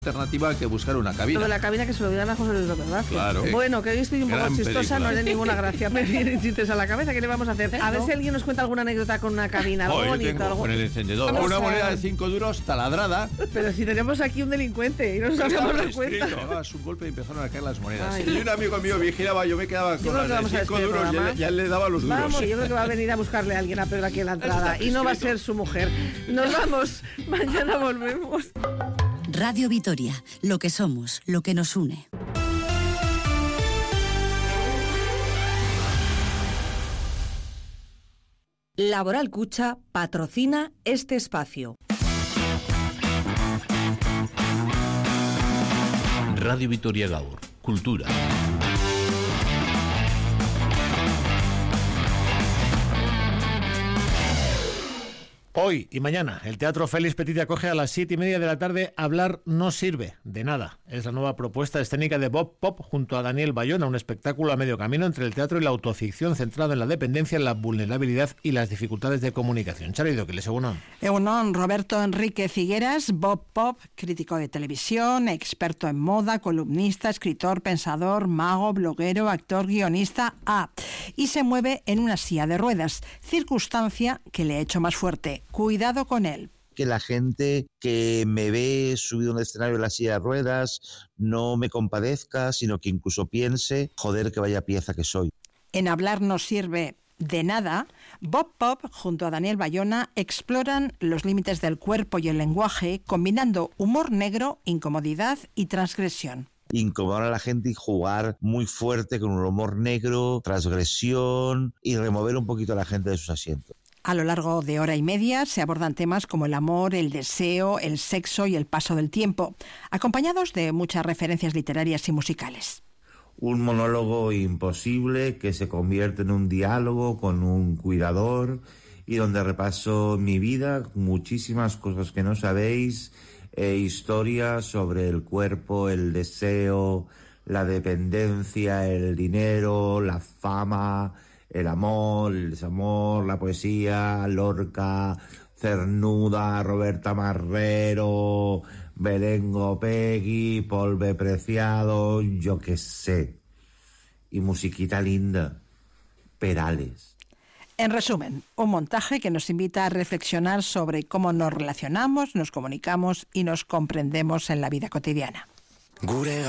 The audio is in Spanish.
alternativa que buscar una cabina. Lo de la cabina que se lo digan a José Luis López Vázquez. Claro. Bueno, que hoy estoy un poco Gran chistosa, película. no haré ninguna gracia. Me vienen chistes a la cabeza, ¿qué le vamos a hacer? A ver si alguien nos cuenta alguna anécdota con una cabina, algo Yo bonito, tengo algo... con el encendedor. Vamos Una a- moneda de 5 duros taladrada. Pero si tenemos aquí un delincuente y no nos habíamos dado cuenta. Dabas un golpe y empezaron a caer las monedas. Ay. Y un amigo mío vigilaba, yo me quedaba Yo con creo que las vamos a de 5 despedir el duros y programa. ya le daba los duros. Vamos, yo creo que va a venir a buscarle a alguien a Pedro aquí en la entrada. Está Y no va a prescrito. ser su mujer. Nos vamos. Mañana volvemos. Radio Vitoria, lo que somos, lo que nos une. Laboral Cucha patrocina este espacio. Radio Vitoria Gaur, Cultura. Hoy y mañana, el Teatro Félix Petit acoge a las 7:30 de la tarde Hablar no sirve de nada. Es la nueva propuesta escénica de Bob Pop junto a Daniel Bayona, un espectáculo a medio camino entre el teatro y la autoficción centrado en la dependencia, la vulnerabilidad y las dificultades de comunicación. Charido, que les uno. Egunon, Roberto Enrique Figueras, Bob Pop, crítico de televisión, experto en moda, columnista, escritor, pensador, mago, bloguero, actor, guionista, y se mueve en una silla de ruedas, circunstancia que le ha hecho más fuerte. Cuidado con él. Que la gente que me ve subido en el escenario en la silla de ruedas no me compadezca, sino que incluso piense, joder, que vaya pieza que soy. En Hablar no sirve de nada, Bob Pop junto a Daniel Bayona exploran los límites del cuerpo y el lenguaje, combinando humor negro, incomodidad y transgresión. Incomodar a la gente y jugar muy fuerte con un humor negro, transgresión y remover un poquito a la gente de sus asientos. A lo largo de hora y media se abordan temas como el amor, el deseo, el sexo y el paso del tiempo, acompañados de muchas referencias literarias y musicales. Un monólogo imposible que se convierte en un diálogo con un cuidador y donde repaso mi vida, muchísimas cosas que no sabéis, historias sobre el cuerpo, el deseo, la dependencia, el dinero, la fama, el amor, el desamor, la poesía, Lorca, Cernuda, Roberta Marrero, Belengo Peggy, Polve Preciado, yo qué sé. Y musiquita linda, Perales. En resumen, un montaje que nos invita a reflexionar sobre cómo nos relacionamos, nos comunicamos y nos comprendemos en la vida cotidiana.